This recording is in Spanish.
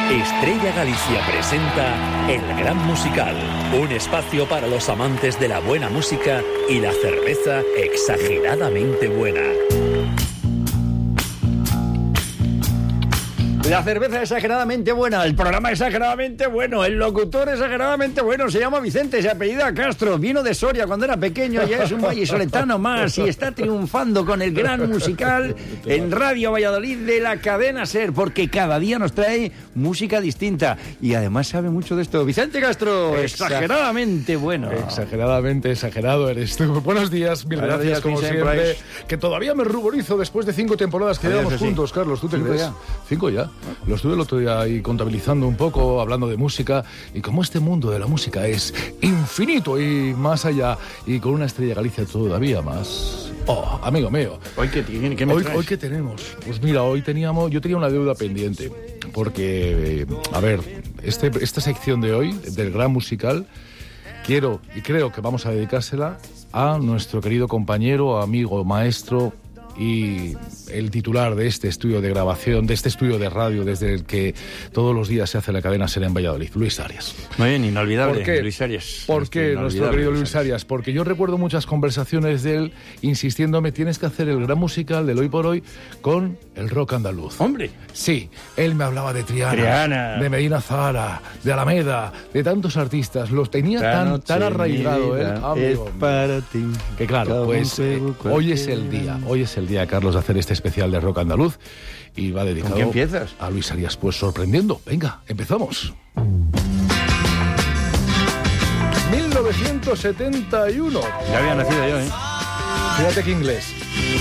Estrella Galicia presenta El Gran Musical, un espacio para los amantes de la buena música y la cerveza exageradamente buena. La cerveza exageradamente buena, el programa exageradamente bueno, el locutor exageradamente bueno, se llama Vicente, se apellida Castro, vino de Soria cuando era pequeño, ya es un vallisoletano más y está triunfando con el Gran Musical en Radio Valladolid de la cadena SER, porque cada día nos trae música distinta y además sabe mucho de esto. Vicente Castro, exageradamente bueno. Exageradamente exagerado eres tú. Buenos días, mil Buenos gracias días, como Vincent siempre. Price. Que todavía me ruborizo después de 5 temporadas que llevamos juntos, Carlos, ¿tú te crees? Ya. 5 ya. Lo estuve el otro día ahí contabilizando un poco, hablando de música, y como este mundo de la música es infinito y más allá, y con una Estrella Galicia todavía más. Oh, amigo mío. ¿Hoy qué me traes? Hoy qué tenemos. Pues mira, yo tenía una deuda pendiente, porque, a ver, esta sección de hoy, del Gran Musical, quiero y creo que vamos a dedicársela a nuestro querido compañero, amigo, maestro y el titular de este estudio de grabación, de este estudio de radio, desde el que todos los días se hace la cadena SER en Valladolid, Luis Arias. Muy bien, inolvidable. ¿Por qué? Luis Arias. ¿Por qué nuestro querido Luis Arias? Porque yo recuerdo muchas conversaciones de él insistiéndome, tienes que hacer el Gran Musical del hoy por hoy con el rock andaluz. Hombre. Sí, él me hablaba de Triana, de Medina Zahara, de Alameda, de tantos artistas, los tenía tan arraigado él. Es para ti. Que claro, pues hoy es el día, Carlos, de hacer este especial de rock andaluz y va dedicado ¿Con qué empiezas? a Luis Arias, pues sorprendiendo. Venga, empezamos. 1971. Ya había nacido yo, ¿eh? Fíjate qué inglés.